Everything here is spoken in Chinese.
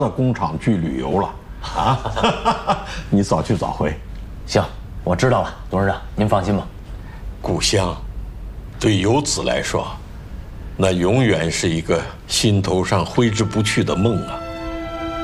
的工厂去旅游了啊！你早去早回。 行，我知道了，董事长，您放心吧。 故乡，对游子来说，那永远是一个心头上挥之不去的梦啊。